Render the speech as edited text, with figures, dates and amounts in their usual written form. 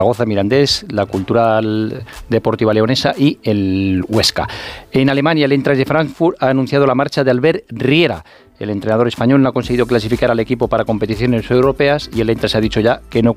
Zaragoza, Mirandés, la Cultural Deportiva Leonesa y el Huesca. En Alemania, el Eintracht de Frankfurt ha anunciado la marcha de Albert Riera. El entrenador español no ha conseguido clasificar al equipo para competiciones europeas y el Eintracht se ha dicho ya que no